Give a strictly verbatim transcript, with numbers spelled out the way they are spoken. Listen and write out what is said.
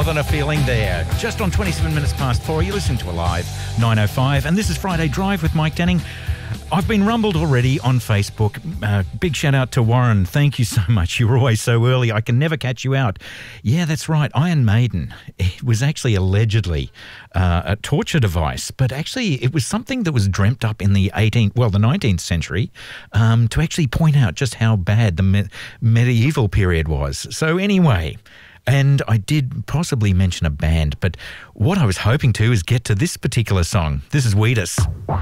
More Than a Feeling there. Just on twenty-seven minutes past four, you're listening to Alive nine oh five, and this is Friday Drive with Mike Denning. I've been rumbled already on Facebook. Uh, big shout out to Warren. Thank you so much. You're always so early. I can never catch you out. Yeah, that's right. Iron Maiden. It was actually allegedly uh, a torture device, but actually it was something that was dreamt up in the eighteenth, well, the nineteenth century, um, to actually point out just how bad the me- medieval period was. So anyway, and I did possibly mention a band, but what I was hoping to is get to this particular song. This is Wheatus.